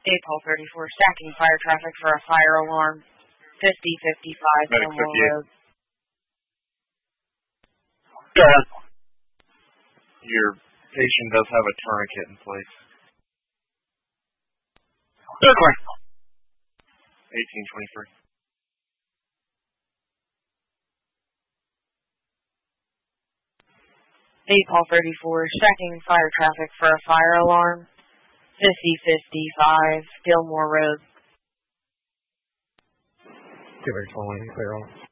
Paul 34, stacking fire traffic for a fire alarm. 5055 Fillmore Road. Go ahead. Your patient does have a tourniquet in place. Certainly. 1823. Paul 34, stacking fire traffic for a fire alarm. 5055 Gilmore Road. 220, clear on.